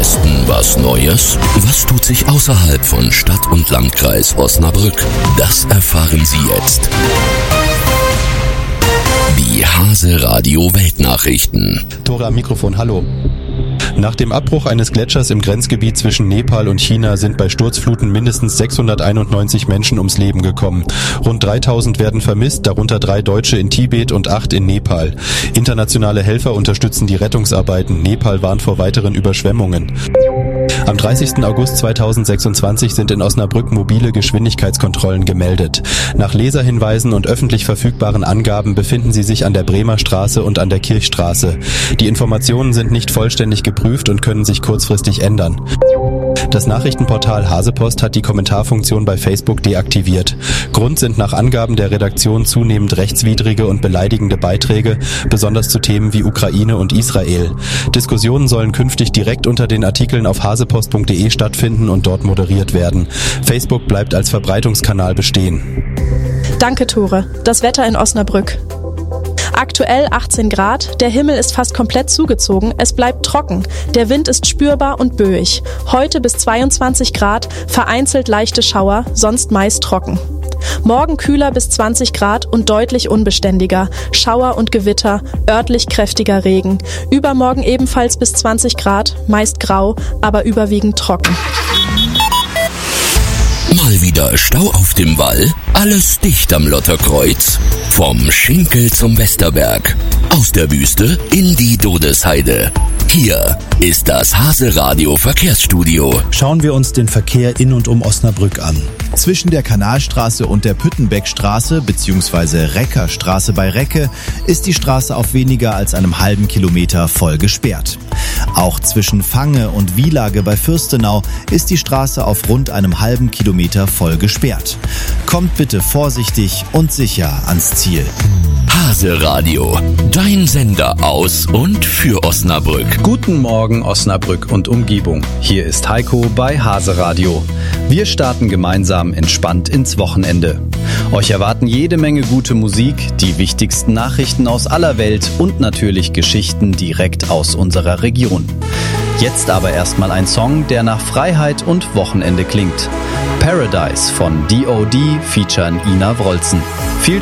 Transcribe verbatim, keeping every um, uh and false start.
Westen was Neues? Was tut sich außerhalb von Stadt und Landkreis Osnabrück? Das erfahren Sie jetzt. Die Hase Radio Weltnachrichten. Tore am Mikrofon, hallo. Nach dem Abbruch eines Gletschers im Grenzgebiet zwischen Nepal und China sind bei Sturzfluten mindestens sechshunderteinundneunzig Menschen ums Leben gekommen. Rund dreitausend werden vermisst, darunter drei Deutsche in Tibet und acht in Nepal. Internationale Helfer unterstützen die Rettungsarbeiten. Nepal warnt vor weiteren Überschwemmungen. Am dreißigsten August zweitausendsechsundzwanzig sind in Osnabrück mobile Geschwindigkeitskontrollen gemeldet. Nach Leserhinweisen und öffentlich verfügbaren Angaben befinden sie sich an der Bremer Straße und an der Kirchstraße. Die Informationen sind nicht vollständig geprüft und können sich kurzfristig ändern. Das Nachrichtenportal Hasepost hat die Kommentarfunktion bei Facebook deaktiviert. Grund sind nach Angaben der Redaktion zunehmend rechtswidrige und beleidigende Beiträge, besonders zu Themen wie Ukraine und Israel. Diskussionen sollen künftig direkt unter den Artikeln auf hasepost punkt de stattfinden und dort moderiert werden. Facebook bleibt als Verbreitungskanal bestehen. Danke, Tore. Das Wetter in Osnabrück. Aktuell achtzehn Grad, der Himmel ist fast komplett zugezogen, es bleibt trocken, der Wind ist spürbar und böig. Heute bis zweiundzwanzig Grad, vereinzelt leichte Schauer, sonst meist trocken. Morgen kühler bis zwanzig Grad und deutlich unbeständiger, Schauer und Gewitter, örtlich kräftiger Regen. Übermorgen ebenfalls bis zwanzig Grad, meist grau, aber überwiegend trocken. Mal wieder Stau auf dem Wall, alles dicht am Lotterkreuz. Vom Schinkel zum Westerberg, aus der Wüste in die Dodesheide. Hier ist das Hase-Radio Verkehrsstudio. Schauen wir uns den Verkehr in und um Osnabrück an. Zwischen der Kanalstraße und der Püttenbeckstraße bzw. Reckerstraße bei Recke ist die Straße auf weniger als einem halben Kilometer voll gesperrt. Auch zwischen Fange und Wielage bei Fürstenau ist die Straße auf rund einem halben Kilometer voll gesperrt. Kommt bitte vorsichtig und sicher ans Ziel. Hase-Radio, dein Sender aus und für Osnabrück. Guten Morgen Osnabrück und Umgebung. Hier ist Heiko bei Hase-Radio. Wir starten gemeinsam entspannt ins Wochenende. Euch erwarten jede Menge gute Musik, die wichtigsten Nachrichten aus aller Welt und natürlich Geschichten direkt aus unserer Region. Jetzt aber erstmal ein Song, der nach Freiheit und Wochenende klingt. Paradise von D O D featuren Ina Wroldsen. Viel